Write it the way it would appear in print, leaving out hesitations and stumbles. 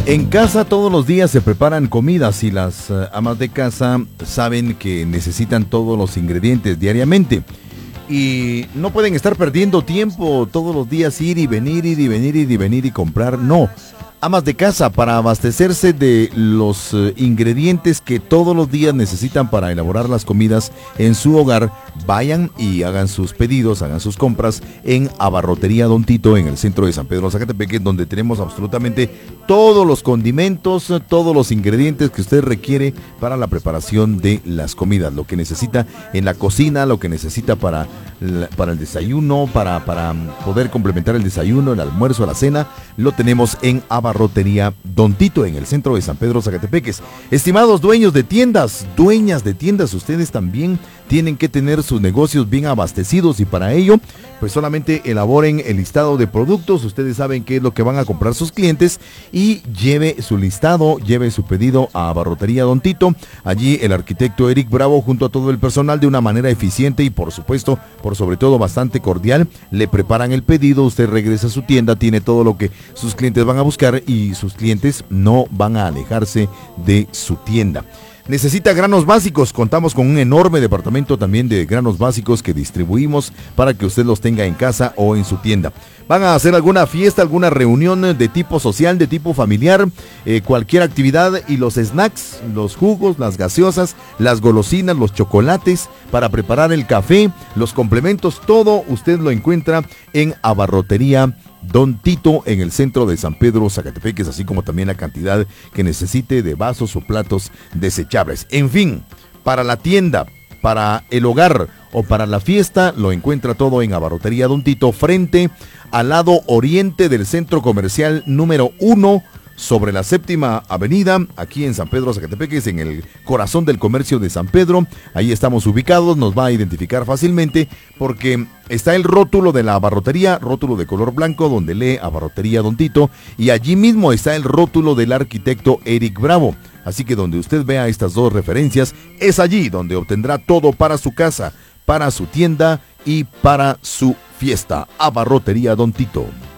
En casa todos los días se preparan comidas y las amas de casa saben que necesitan todos los ingredientes diariamente. Y no pueden estar perdiendo tiempo todos los días ir y venir, ir y venir, ir y venir y comprar. No. Amas de casa, para abastecerse de los ingredientes que todos los días necesitan para elaborar las comidas en su hogar, vayan y hagan sus pedidos, hagan sus compras en Abarrotería Don Tito, en el centro de San Pedro Zacatepeque, donde tenemos absolutamente todos los condimentos, todos los ingredientes que usted requiere para la preparación de las comidas, lo que necesita en la cocina, lo que necesita para el desayuno, para poder complementar el desayuno, el almuerzo, la cena, lo tenemos en Abarrotería Don Tito, en el centro de San Pedro Zacatepeques. Estimados dueños de tiendas, dueñas de tiendas, ustedes también tienen que tener sus negocios bien abastecidos y para ello, pues solamente elaboren el listado de productos. Ustedes saben qué es lo que van a comprar sus clientes y lleve su listado, lleve su pedido a Abarrotería Don Tito. Allí el arquitecto Eric Bravo junto a todo el personal de una manera eficiente y por supuesto, por sobre todo bastante cordial, le preparan el pedido. Usted regresa a su tienda, tiene todo lo que sus clientes van a buscar y sus clientes no van a alejarse de su tienda. Necesita granos básicos, contamos con un enorme departamento también de granos básicos que distribuimos para que usted los tenga en casa o en su tienda. Van a hacer alguna fiesta, alguna reunión de tipo social, de tipo familiar, cualquier actividad, y los snacks, los jugos, las gaseosas, las golosinas, los chocolates, para preparar el café, los complementos, todo usted lo encuentra en Abarrotería Don Tito, en el centro de San Pedro Zacatepeques, así como también la cantidad que necesite de vasos o platos desechables. En fin, para la tienda, para el hogar o para la fiesta, lo encuentra todo en Abarrotería Don Tito, frente al lado oriente del centro comercial número 1, sobre la 7ª Avenida, aquí en San Pedro Zacatepeques, en el corazón del comercio de San Pedro. Ahí estamos ubicados, nos va a identificar fácilmente porque está el rótulo de la abarrotería, rótulo de color blanco donde lee Abarrotería Don Tito, y allí mismo está el rótulo del arquitecto Eric Bravo. Así que donde usted vea estas dos referencias, es allí donde obtendrá todo para su casa, para su tienda y para su fiesta. Abarrotería Don Tito.